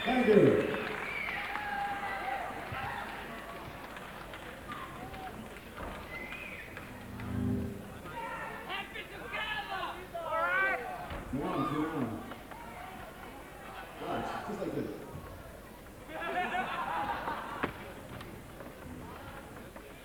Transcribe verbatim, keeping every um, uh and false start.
Thank you. Two on, two on. Right, just like this.